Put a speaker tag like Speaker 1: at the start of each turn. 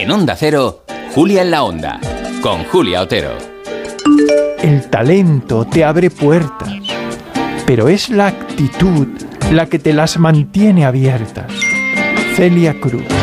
Speaker 1: En Onda Cero, Julia en la Onda, con Julia Otero.
Speaker 2: El talento te abre puertas, pero es la actitud la que te las mantiene abiertas. Celia Cruz.